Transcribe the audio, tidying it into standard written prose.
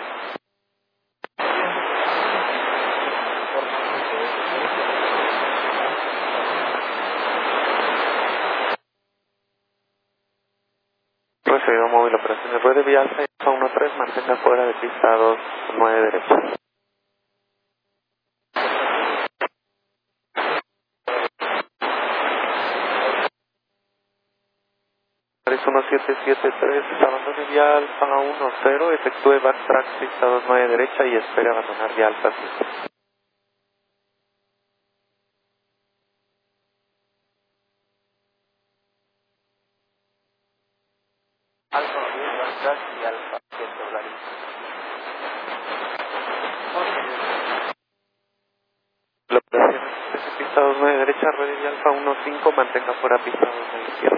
Recibido móvil, operaciones rueda vía alfa, alfa 13, mantenga fuera de pista 29 derecha. Paris 1773, abandone vía alfa 10, efectúe backtrack pista 29 derecha y espere abandonar vía alfa 5. Alfa 10, backtrack y alfa 7, la operación es pista 29 derecha, rueda vía alfa 15, mantenga fuera pista 29 izquierda.